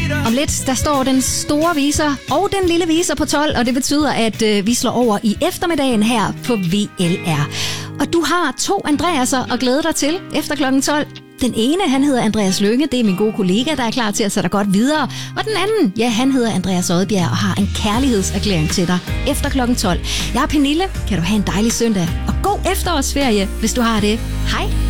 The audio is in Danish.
Om lidt, der står den store viser og den lille viser på 12, og det betyder, at vi slår over i eftermiddagen her på VLR. Og du har 2 Andreaser at glæde dig til efter klokken 12. Den ene, han hedder Andreas Lynge, det er min gode kollega, der er klar til at sætte dig godt videre. Og den anden, ja, han hedder Andreas Odbjerg og har en kærlighedserklæring til dig efter klokken 12. Jeg er Pernille, kan du have en dejlig søndag og god efterårsferie, hvis du har det. Hej!